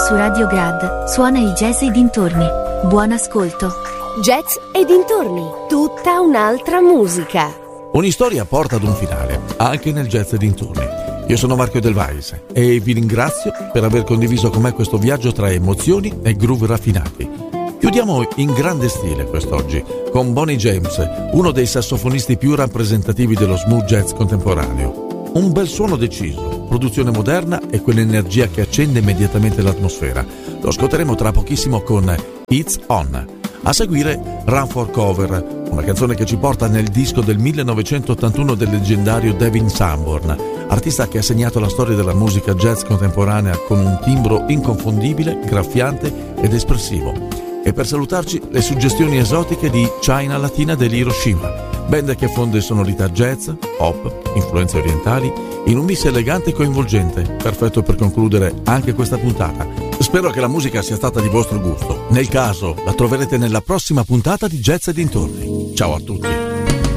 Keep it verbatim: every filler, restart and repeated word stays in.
su Radio Grad suona il jazz e dintorni. Buon ascolto. Jazz e dintorni, tutta un'altra musica. Ogni storia porta ad un finale, anche nel jazz e dintorni. Io sono Marco Edelweiss e vi ringrazio per aver condiviso con me questo viaggio tra emozioni e groove raffinati. Chiudiamo in grande stile quest'oggi con Bonnie James, uno dei sassofonisti più rappresentativi dello smooth jazz contemporaneo. Un bel suono deciso, produzione moderna e quell'energia che accende immediatamente l'atmosfera. Lo ascolteremo tra pochissimo con It's On. A seguire Run for Cover, una canzone che ci porta nel disco del millenovecentottantuno del leggendario Devin Sanborn, artista che ha segnato la storia della musica jazz contemporanea con un timbro inconfondibile, graffiante ed espressivo. E per salutarci le suggestioni esotiche di China Latina dell'Hiroshima, band che fonde sonorità jazz, pop, influenze orientali in un mix elegante e coinvolgente, perfetto per concludere anche questa puntata. Spero che la musica sia stata di vostro gusto. Nel caso, la troverete nella prossima puntata di Jazz e dintorni. Ciao a tutti.